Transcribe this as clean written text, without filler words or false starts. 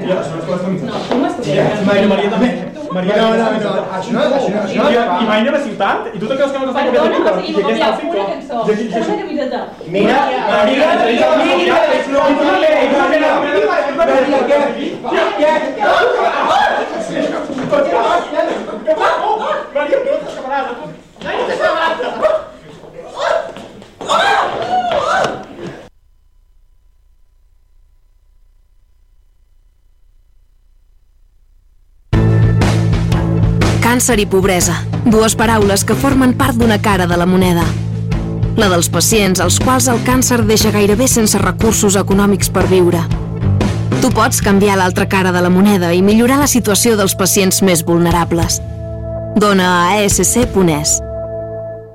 Tia, això no és coses No, tu m'estudies. Maria també. Maria, no, això no. I mai anem a ciutat, i tu te creus que no t'estàs Perdona, o sigui, m'ho canviat una cançó. Una camiseta. Mira, Càncer i pobresa, dues paraules que formen part d'una cara de la moneda. La dels pacients als quals el càncer deixa gairebé sense recursos econòmics per viure. Tu pots canviar l'altra cara de la moneda i millorar la situació dels pacients més vulnerables. Dona a ASC.es.